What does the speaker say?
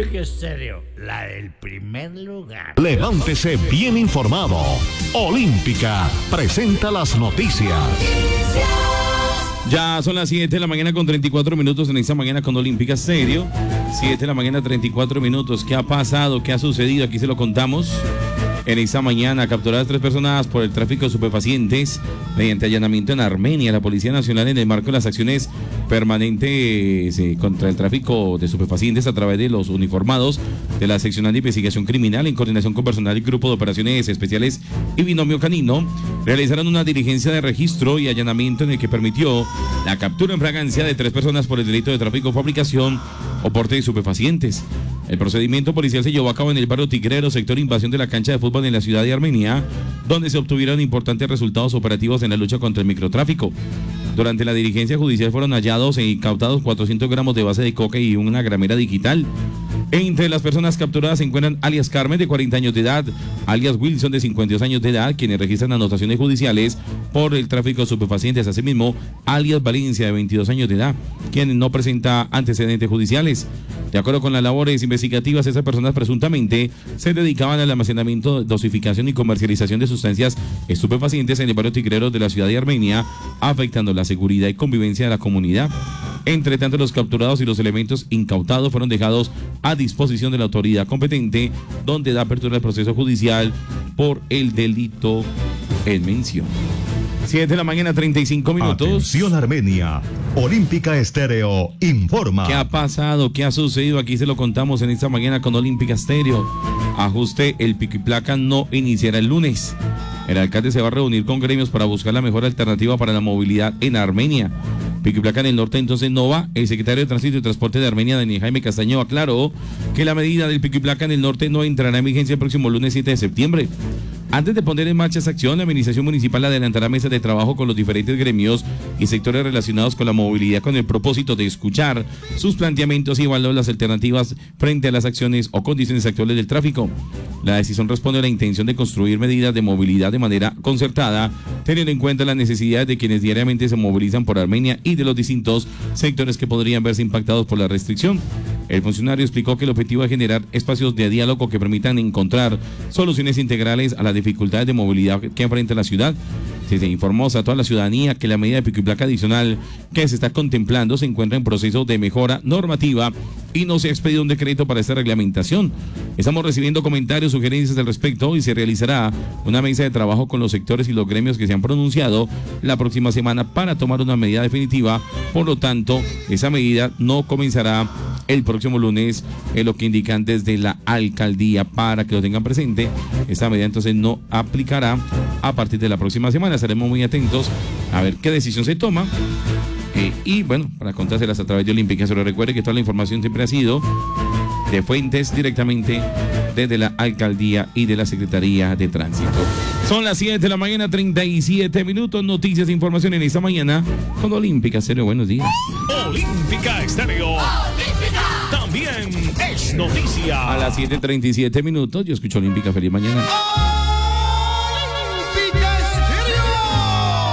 Olímpica Estéreo, la del primer lugar. Levántese bien informado. Olímpica presenta las noticias. Ya son las 7 de la mañana con 34 minutos en esta mañana con Olímpica Estéreo. 7 de la mañana 34 minutos. ¿Qué ha pasado? ¿Qué ha sucedido? Aquí se lo contamos. En esta mañana, capturadas 3 personas por el tráfico de estupefacientes mediante allanamiento en Armenia. La Policía Nacional, en el marco de las acciones permanentes contra el tráfico de estupefacientes a través de los uniformados de la Seccional de Investigación Criminal, en coordinación con personal y Grupo de Operaciones Especiales y Binomio Canino, realizaron una diligencia de registro y allanamiento en el que permitió la captura en fragancia de 3 personas por el delito de tráfico, fabricación o porte de estupefacientes. El procedimiento policial se llevó a cabo en el barrio Tigrero, sector invasión de la cancha de fútbol en la ciudad de Armenia, donde se obtuvieron importantes resultados operativos en la lucha contra el microtráfico. Durante la diligencia judicial fueron hallados e incautados 400 gramos de base de coca y una gramera digital. Entre las personas capturadas se encuentran alias Carmen, de 40 años de edad, alias Wilson, de 52 años de edad, quienes registran anotaciones judiciales por el tráfico de estupefacientes. Asimismo, alias Valencia, de 22 años de edad, quien no presenta antecedentes judiciales. De acuerdo con las labores investigativas, esas personas presuntamente se dedicaban al almacenamiento, dosificación y comercialización de sustancias estupefacientes en el barrio Tigrero de la ciudad de Armenia, afectando la seguridad y convivencia de la comunidad. Entre tanto, los capturados y los elementos incautados fueron dejados a disposición de la autoridad competente, donde da apertura al proceso judicial por el delito en mención. 7 de la mañana, 35 minutos. Atención Armenia, Olímpica Estéreo informa. ¿Qué ha pasado? ¿Qué ha sucedido? Aquí se lo contamos en esta mañana con Olímpica Estéreo. Ajuste, el pico y placa no iniciará el lunes. El alcalde se va a reunir con gremios para buscar la mejor alternativa para la movilidad en Armenia. Pico y placa en el norte entonces no va. El secretario de Tránsito y Transporte de Armenia, Daniel Jaime Castaño, aclaró que la medida del pico y placa en el norte no entrará en vigencia el próximo lunes 7 de septiembre. Antes de poner en marcha esa acción, la administración municipal adelantará mesas de trabajo con los diferentes gremios y sectores relacionados con la movilidad, con el propósito de escuchar sus planteamientos y evaluar las alternativas frente a las acciones o condiciones actuales del tráfico. La decisión responde a la intención de construir medidas de movilidad de manera concertada, teniendo en cuenta las necesidades de quienes diariamente se movilizan por Armenia y de los distintos sectores que podrían verse impactados por la restricción. El funcionario explicó que el objetivo es generar espacios de diálogo que permitan encontrar soluciones integrales a las dificultades de movilidad que enfrenta la ciudad. Se informó a toda la ciudadanía que la medida de pico y placa adicional que se está contemplando se encuentra en proceso de mejora normativa y no se ha expedido un decreto para esta reglamentación. Estamos recibiendo comentarios, sugerencias al respecto y se realizará una mesa de trabajo con los sectores y los gremios que se han pronunciado la próxima semana para tomar una medida definitiva. Por lo tanto, esa medida no comenzará el próximo lunes, es lo que indican desde la alcaldía, para que lo tengan presente. Esta medida entonces no aplicará a partir de la próxima semana. Estaremos muy atentos a ver qué decisión se toma. Y bueno, para contárselas a través de Olímpica. Solo recuerde que toda la información siempre ha sido de fuentes directamente desde la alcaldía y de la Secretaría de Tránsito. Son las 7 de la mañana, 37 minutos. Noticias e información en esta mañana con Olímpica Estéreo. Buenos días. Olímpica Estéreo. También es noticia. A las 7:37 minutos. Yo escucho Olímpica. Feliz mañana.